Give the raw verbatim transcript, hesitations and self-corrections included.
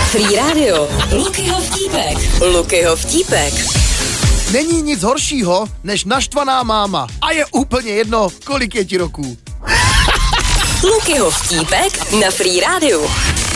Free Radio. Lukyho vtípek. Lukyho vtípek. Není nic horšího, než naštvaná máma. A je úplně jedno, kolik je ti roků. Lukyho vtípek na Free Radio.